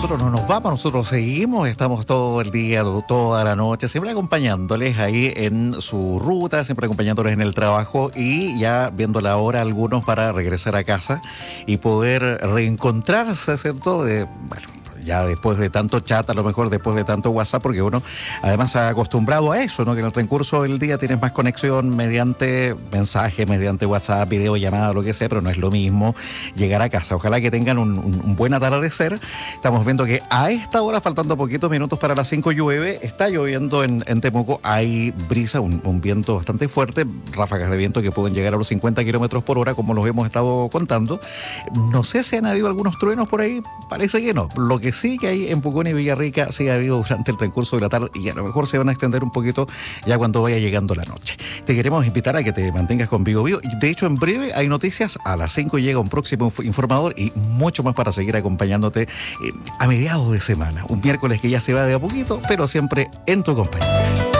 nosotros no nos vamos, nosotros seguimos, estamos todo el día, toda la noche, siempre acompañándoles ahí en su ruta, siempre acompañándoles en el trabajo y ya viendo la hora algunos para regresar a casa y poder reencontrarse, ¿cierto? Ya después de tanto chat, a lo mejor después de tanto WhatsApp, porque uno además se ha acostumbrado a eso, ¿no? Que en el transcurso del día tienes más conexión mediante mensaje, mediante WhatsApp, videollamada, lo que sea, pero no es lo mismo llegar a casa. Ojalá que tengan un buen atardecer. Estamos viendo que a esta hora, faltando poquitos minutos para las 5, llueve. Está lloviendo en Temuco, hay brisa, un viento bastante fuerte, ráfagas de viento que pueden llegar a los 50 kilómetros por hora, como los hemos estado contando. No sé si han habido algunos truenos por ahí, parece que no. Lo que sí que hay en Pucón y Villarrica sí ha habido durante el transcurso de la tarde y a lo mejor se van a extender un poquito ya cuando vaya llegando la noche. Te queremos invitar a que te mantengas con Vigo Vigo. De hecho, en breve hay noticias. A las 5 llega un próximo informador y mucho más para seguir acompañándote a mediados de semana. Un miércoles que ya se va de a poquito, pero siempre en tu compañía.